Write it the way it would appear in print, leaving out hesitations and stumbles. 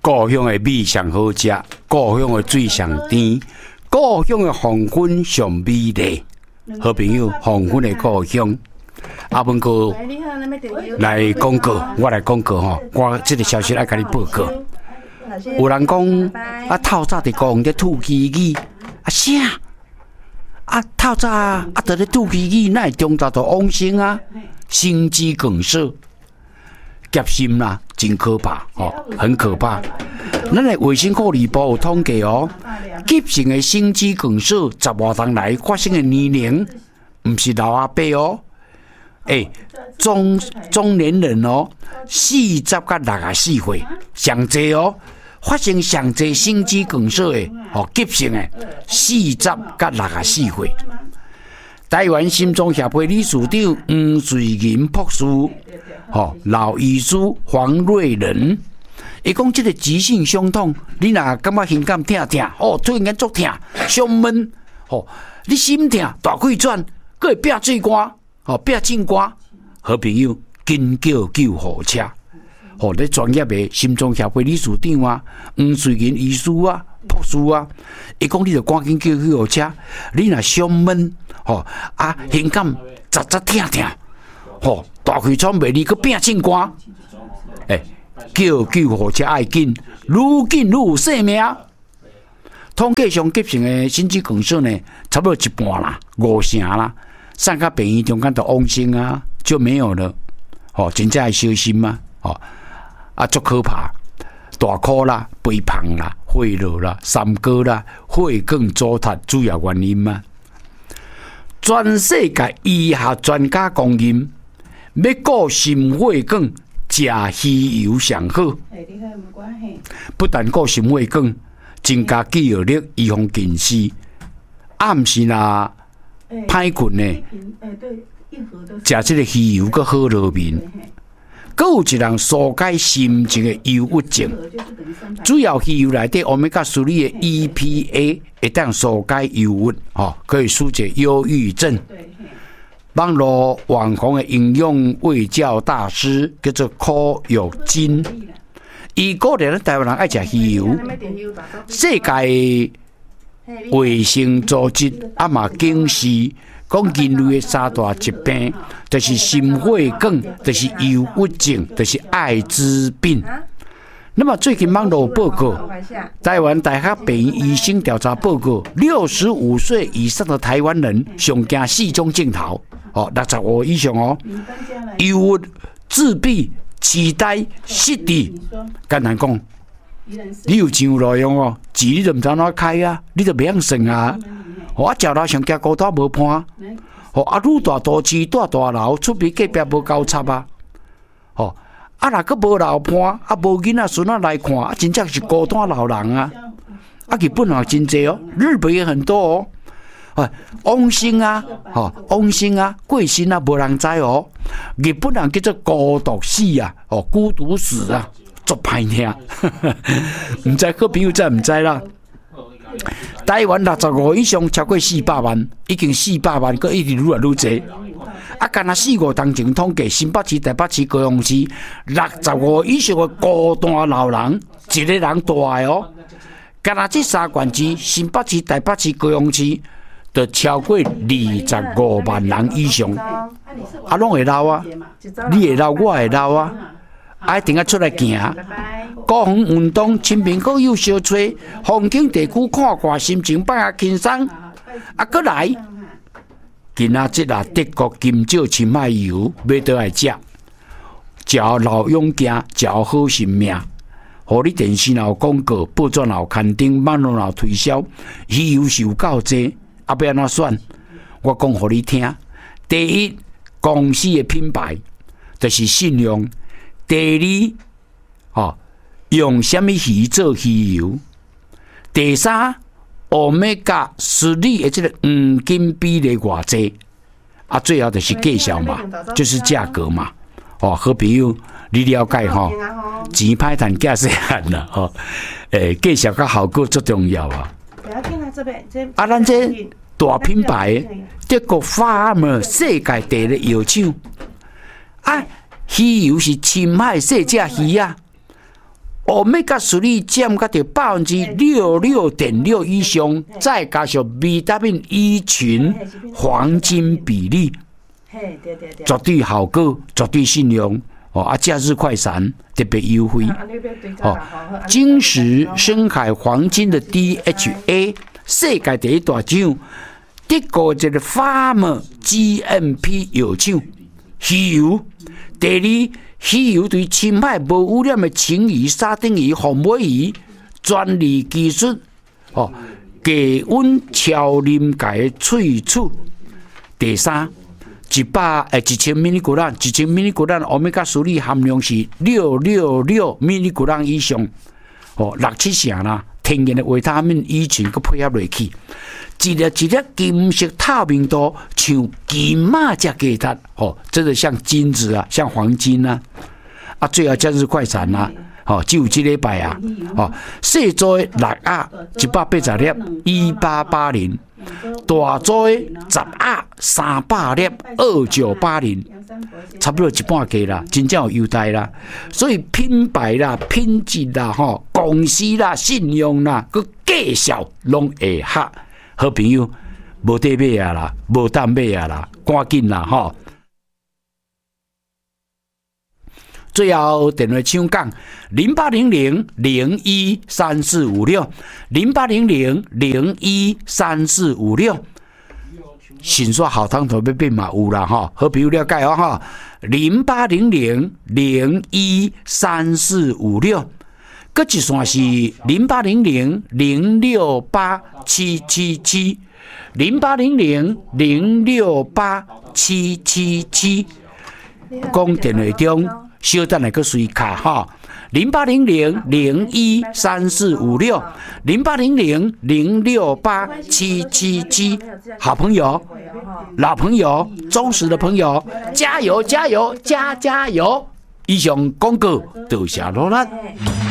故乡的米上好食，故乡的水上甜，故乡的黄昏上美丽。好朋友，黄昏的故乡。阿文哥来广告，我来广告吼，我这个消息来甲你报告。有人讲啊，透早伫高雄咧吐气机，啊啥？啊透早啊，伫咧吐气机，那会中到往生啊，心肌梗塞。急心啦，真可怕哦，很可怕。咱的卫生福利部有统计哦，急性的心肌梗塞10外当来发生的年龄，不是老阿伯哦，中年人哦，40到64岁上济哦，发生上济心肌梗塞的哦，急性的40到64岁。台湾心脏协会理事长黄瑞银博士。老医师黄瑞仁，伊讲这个急性伤痛，你若感觉心肝痛痛，最近足痛，伤闷，你心痛大气喘，佫会憋水汗，憋浸汗，好朋友紧叫救护车，你专业的心脏协会理事长啊，黄瑞银医师啊，博士啊，伊讲你着赶紧叫救护车，你若伤闷，心肝扎扎痛痛，大气喘袂离，佮变浸汗，叫救护车爱紧，愈紧愈有性命。统计上急性的心肌梗塞呢，差不多一半啦，50%啦，送到病院中间就往生啊，就没有了。真正要小心啊！足可怕，大哭啦、肥胖啦、血肉啦、三高啦、血管阻塞主要原因嘛。全世界医学专家公认。要顾心血管，食鱼油上好。不但顾心血管，增加记忆力，预防近视。暗时啦，歹困呢，食这个鱼油，佮好落眠。佮有一人疏解心情的忧郁症，主要鱼油内底欧米伽3的 EPA 会当疏解忧郁，可以纾解忧郁症。网络网红的营养卫教大师叫做柯有金，伊鼓励咱台湾人爱食鱼油。世界卫生组织嘛警示，讲人类的3大疾病，就是心血管，就是忧郁症，就是艾滋病。那么最近网络报告，台湾大学病院医生调查报告，65岁以上的台湾人上惊4种镜头，65以上哦，忧郁、自闭、痴呆、失智。简单讲，你有钱有路用哦，钱你就唔知怎开啊，你就袂晓算啊。照老上惊高头无伴，愈大都市住大楼，厝边隔壁无交叉啊，若佫无老伴，无囡仔孙仔来看，真正是孤单老人啊！日本也真济哦，日本也很多哦。往生啊，往生啊，过身啊，无人知哦。日本人叫做孤独死啊，孤独死啊，足歹听。唔知好朋友知唔知啦？台湾65以上超过400万，已经400万，佮一直愈来愈济。干那4、5当前统计，新北市、台北市、高雄市65以上的孤单老人，一个人大哦。干那这3县市，新北市、台北市、高雄市，就超过25万人以上。拢会老啊，你会老，我会老啊，一定要出来行。高雄运动，亲朋好友相找，风景地区看看，心情放下轻松。搁来。今仔日德国金蕉深海油买倒来食，食老永健，食好性命。互你电视有广告，报纸有刊登，网络有推销，鱼油是有够济，要安怎选？我讲互你听。第一，公司的品牌就是信用；第二，用什么鱼做鱼油；第三。Omega 3的这个黄金比例偌济，最后就是价销嘛，就是价格嘛。好朋友，你了解吼？钱歹赚，价细汉啦，价销甲效果最重要啊。咱这大品牌，德国 Farmer 世界第一药厂，鱼油是深海细只鱼啊。 Omega-3占到66.6%以上，再加上 VitaminE 群黄金比例，绝对效果，绝对信用。假日快闪特别优惠。晶石深海黄金的 DHA， 世界第一大奖，德国一个 Farmer GMP 药厂，鱼油。第二，鱼油对侵害无污染的青鱼、沙丁鱼、红尾鱼专利技术，低温超临界萃取。第三，1000 mg， 1000 mg Omega-3含量是666 mg 以上，6-7成啦。天然的维他命 E 群佮配合落去，一粒一粒金色透明度像金马只价值，真的像金子啊，像黄金啊。最后假日快闪啊，只有这礼拜啊，小组的6盒180粒1880，大组的10盒300粒2980，差不多一半价啦，真正有优待啦。所以品牌啦、品质啦、公司啦、信用啦，佮介绍拢会合。好朋友，无得买啊啦，无当买啊啦，赶紧啦最后电话抢讲0800-013456，0800-013456。新刷好汤头要变嘛有啦好朋友了解0800-013456，搁一线是0800-0687777，0800-0687777。讲电话中，稍等下搁随卡0800-0134560，0800-0687777。好朋友、老朋友、忠实的朋友，加油加油加油！以上广告，多谢罗兰。